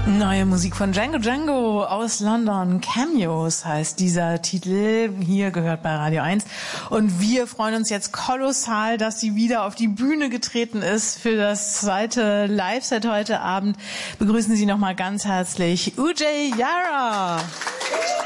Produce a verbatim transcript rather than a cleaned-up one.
Neue Musik von Django Django aus London. Cameos heißt dieser Titel. Hier gehört bei Radio eins. Und wir freuen uns jetzt kolossal, dass sie wieder auf die Bühne getreten ist für das zweite Live-Set heute Abend. Begrüßen Sie nochmal ganz herzlich Ujay Yara.